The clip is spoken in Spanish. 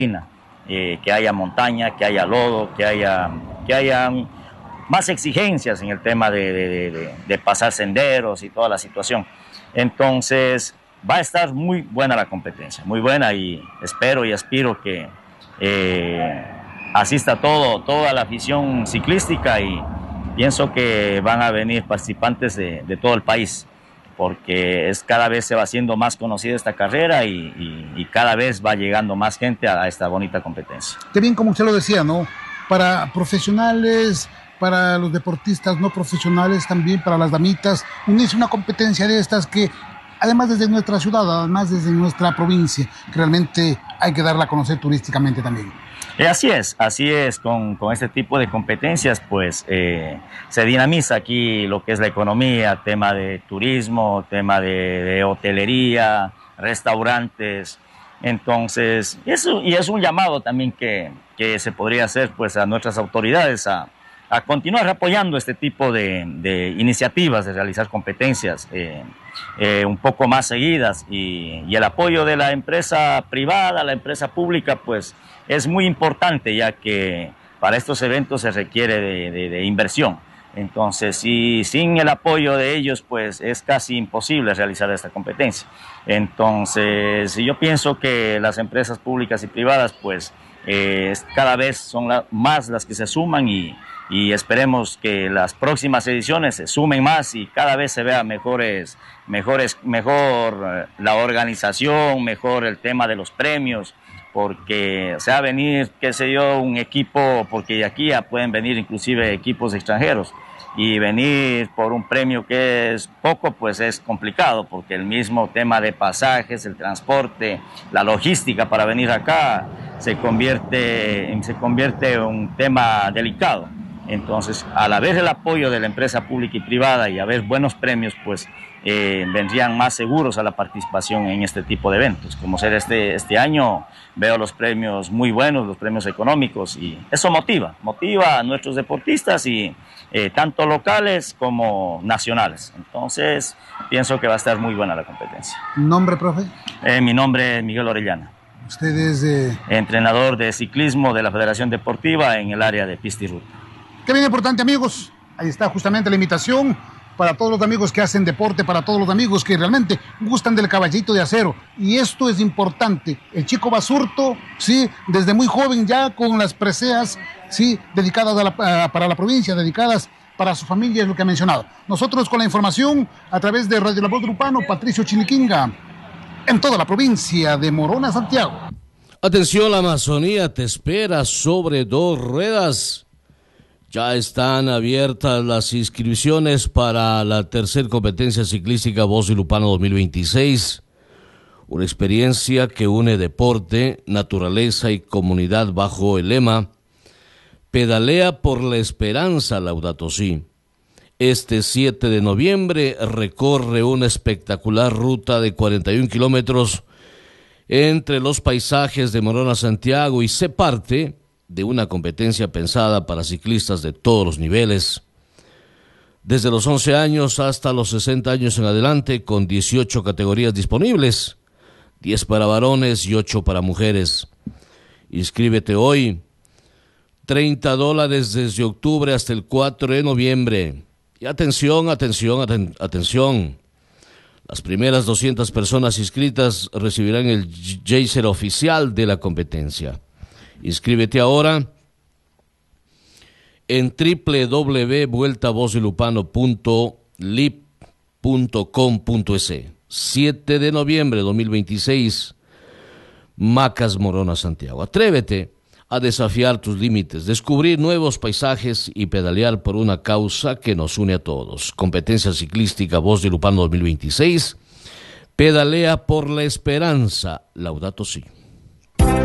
que haya montaña, que haya lodo, que haya más exigencias en el tema de pasar senderos y toda la situación. Entonces va a estar muy buena la competencia, muy buena, y espero y aspiro que asista toda la afición ciclística, y pienso que van a venir participantes de todo el país, porque cada vez se va haciendo más conocida esta carrera y cada vez va llegando más gente a esta bonita competencia. Qué bien, como usted lo decía, ¿no? Para profesionales, para los deportistas no profesionales, también para las damitas, unirse una competencia de estas que, además desde nuestra ciudad, además desde nuestra provincia, que realmente hay que darla a conocer turísticamente también. Así es, con este tipo de competencias pues se dinamiza aquí lo que es la economía, tema de turismo, tema de hotelería, restaurantes. Entonces, eso, y es un llamado también que se podría hacer pues a nuestras autoridades a continuar apoyando este tipo de iniciativas, de realizar competencias un poco más seguidas, y el apoyo de la empresa privada, la empresa pública, pues es muy importante, ya que para estos eventos se requiere de inversión. Entonces, sin el apoyo de ellos, pues es casi imposible realizar esta competencia. Entonces, yo pienso que las empresas públicas y privadas, pues cada vez son más las que se suman, y esperemos que las próximas ediciones se sumen más y cada vez se vea mejor la organización, mejor el tema de los premios, porque se va a venir, qué sé yo, un equipo, porque de aquí ya pueden venir inclusive equipos extranjeros, y venir por un premio que es poco, pues es complicado, porque el mismo tema de pasajes, el transporte, la logística para venir acá se convierte en un tema delicado. Entonces, al haber el apoyo de la empresa pública y privada y haber buenos premios, pues vendrían más seguros a la participación en este tipo de eventos. Como ser este año, veo los premios muy buenos, los premios económicos, y eso motiva a nuestros deportistas, y tanto locales como nacionales. Entonces, pienso que va a estar muy buena la competencia. ¿Nombre, profe? Mi nombre es Miguel Orellana. ¿Usted es entrenador de ciclismo de la Federación Deportiva en el área de pista y ruta? Qué bien importante, amigos. Ahí está justamente la invitación para todos los amigos que hacen deporte, para todos los amigos que realmente gustan del caballito de acero. Y esto es importante. El chico Basurto, sí, desde muy joven ya con las preseas, sí, dedicadas para la provincia, dedicadas para su familia, es lo que ha mencionado. Nosotros con la información a través de Radio La Voz de Upano, Patricio Chiliquinga, en toda la provincia de Morona, Santiago. Atención, la Amazonía te espera sobre 2 ruedas. Ya están abiertas las inscripciones para la tercera competencia ciclística Voz de Lupano 2026. Una experiencia que une deporte, naturaleza y comunidad bajo el lema Pedalea por la Esperanza, Laudato Si. Este 7 de noviembre recorre una espectacular ruta de 41 kilómetros entre los paisajes de Morona, Santiago, y se parte de una competencia pensada para ciclistas de todos los niveles, desde los 11 años hasta los 60 años en adelante, con 18 categorías disponibles, 10 para varones y 8 para mujeres. Inscríbete hoy, $30 desde octubre hasta el 4 de noviembre. Y atención, las primeras 200 personas inscritas recibirán el Jaser oficial de la competencia. Inscríbete ahora en www.vueltavozdelupano.lip.com.es. 7 de noviembre de 2026, Macas, Morona, Santiago. Atrévete a desafiar tus límites, descubrir nuevos paisajes y pedalear por una causa que nos une a todos. Competencia ciclística Voz de Lupano 2026. Pedalea por la Esperanza, Laudato Si.